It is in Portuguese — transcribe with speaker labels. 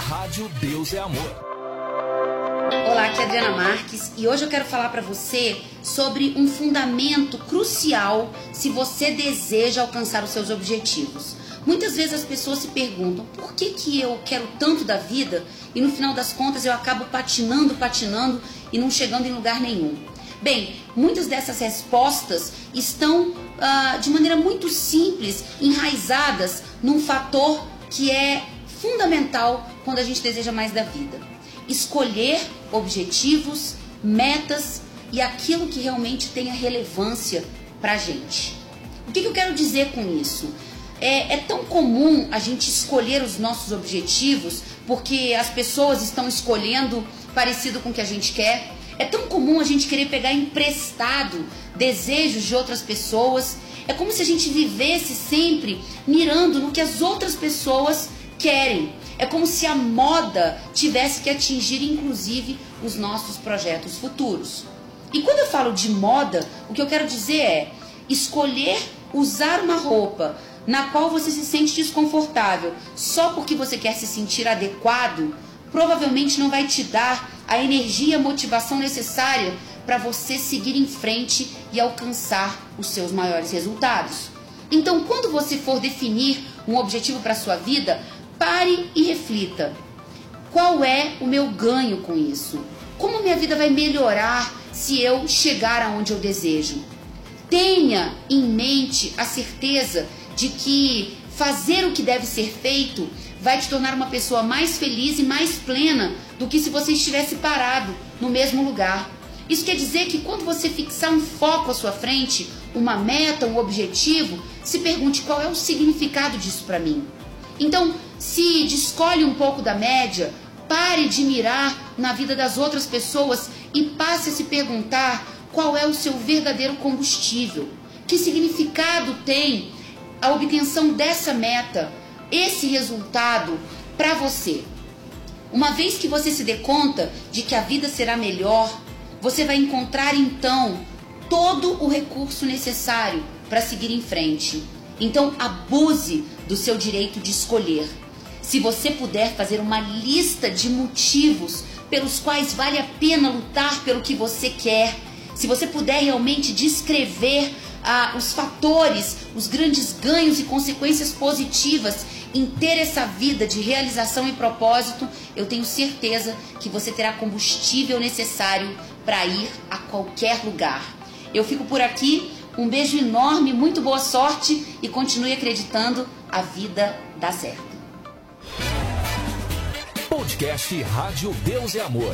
Speaker 1: Rádio Deus é Amor.
Speaker 2: Olá, aqui é Adriana Marques e hoje eu quero falar para você sobre um fundamento crucial se você deseja alcançar os seus objetivos. Muitas vezes as pessoas se perguntam por que eu quero tanto da vida e no final das contas eu acabo patinando e não chegando em lugar nenhum. Bem, muitas dessas respostas estão de maneira muito simples, enraizadas num fator que é fundamental quando a gente deseja mais da vida. Escolher objetivos, metas e aquilo que realmente tenha relevância pra gente. O que eu quero dizer com isso? É tão comum a gente escolher os nossos objetivos porque as pessoas estão escolhendo parecido com o que a gente quer. É tão comum a gente querer pegar emprestado desejos de outras pessoas. É como se a gente vivesse sempre mirando no que as outras pessoas querem. É como se a moda tivesse que atingir, inclusive, os nossos projetos futuros. E quando eu falo de moda, o que eu quero dizer é escolher usar uma roupa na qual você se sente desconfortável só porque você quer se sentir adequado, provavelmente não vai te dar a energia e a motivação necessária para você seguir em frente e alcançar os seus maiores resultados. Então, quando você for definir um objetivo para a sua vida, pare e reflita. Qual é o meu ganho com isso? Como minha vida vai melhorar se eu chegar aonde eu desejo? Tenha em mente a certeza de que fazer o que deve ser feito vai te tornar uma pessoa mais feliz e mais plena do que se você estivesse parado no mesmo lugar. Isso quer dizer que quando você fixar um foco à sua frente, uma meta, um objetivo, se pergunte qual é o significado disso para mim. Então, se descolhe um pouco da média, pare de mirar na vida das outras pessoas e passe a se perguntar qual é o seu verdadeiro combustível. Que significado tem a obtenção dessa meta, esse resultado para você? Uma vez que você se dê conta de que a vida será melhor, você vai encontrar então todo o recurso necessário para seguir em frente. Então abuse do seu direito de escolher. Se você puder fazer uma lista de motivos pelos quais vale a pena lutar pelo que você quer, se você puder realmente descrever os fatores, os grandes ganhos e consequências positivas em ter essa vida de realização e propósito, eu tenho certeza que você terá combustível necessário para ir a qualquer lugar. Eu fico por aqui, um beijo enorme, muito boa sorte e continue acreditando, a vida dá certo.
Speaker 1: Podcast Rádio Deus é Amor.